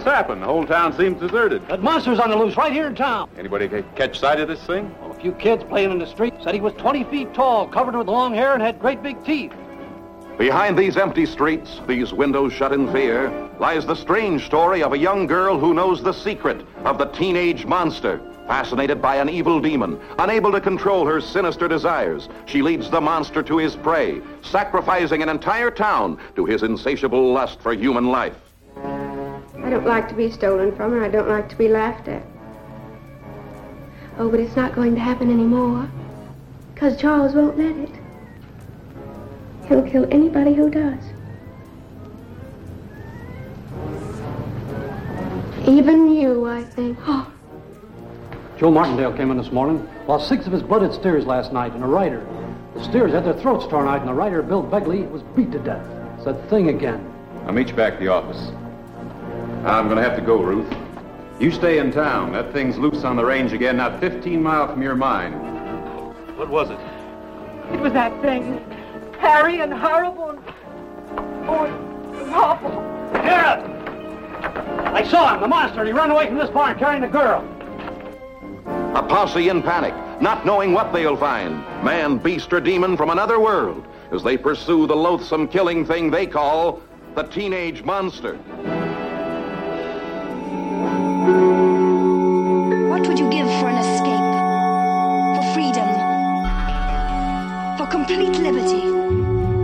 What's happened? The whole town seems deserted. That monster's on the loose right here in town. Anybody catch sight of this thing? Well, a few kids playing in the street said he was 20 feet tall, covered with long hair, and had great big teeth. Behind these empty streets, these windows shut in fear, lies the strange story of a young girl who knows the secret of the teenage monster. Fascinated by an evil demon, unable to control her sinister desires, she leads the monster to his prey, sacrificing an entire town to his insatiable lust for human life. I don't like to be stolen from, and I don't like to be laughed at. Oh, but it's not going to happen anymore, because Charles won't let it. He'll kill anybody who does. Even you, I think. Oh. Joe Martindale came in this morning, lost 6 of his blooded steers last night, and a rider. The steers had their throats torn out, and the rider, Bill Begley, was beat to death. It's that thing again. I'll meet you back at the office. I'm going to have to go, Ruth. You stay in town. That thing's loose on the range again, not 15 miles from your mine. What was it? It was that thing. Hairy and horrible and... Oh, it was awful. Garrett! I saw him, the monster, and he ran away from this barn carrying the girl. A posse in panic, not knowing what they'll find. Man, beast, or demon from another world, as they pursue the loathsome killing thing they call the teenage monster. What would you give for an escape? For freedom? For complete liberty?